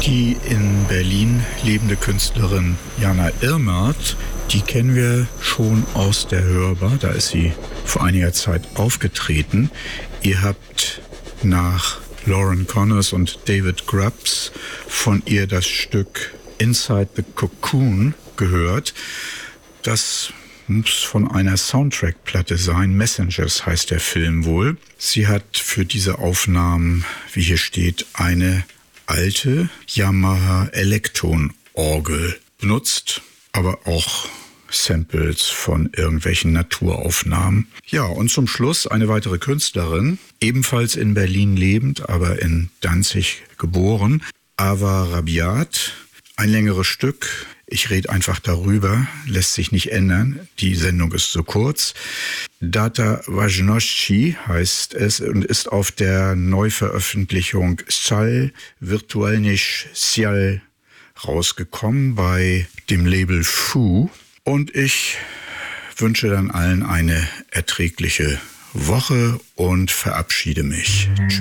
Die in Berlin lebende Künstlerin Jana Irmert, die kennen wir schon aus der Hörbar. Da ist sie vor einiger Zeit aufgetreten. Ihr habt nach Lauren Connors und David Grubbs von ihr das Stück Inside the Cocoon gehört. Das muss von einer Soundtrack-Platte sein. Messengers heißt der Film wohl. Sie hat für diese Aufnahmen, wie hier steht, eine alte Yamaha Elektron-Orgel benutzt, aber auch Samples von irgendwelchen Naturaufnahmen. Ja, und zum Schluss eine weitere Künstlerin, ebenfalls in Berlin lebend, aber in Danzig geboren, Ava Rabiat. Ein längeres Stück. Ich rede einfach darüber, lässt sich nicht ändern. Die Sendung ist so kurz. Data Ważności heißt es und ist auf der Neuveröffentlichung Szal Wirtualnish Cial rausgekommen bei dem Label Fu. Und ich wünsche dann allen eine erträgliche Woche und verabschiede mich. Tschüss.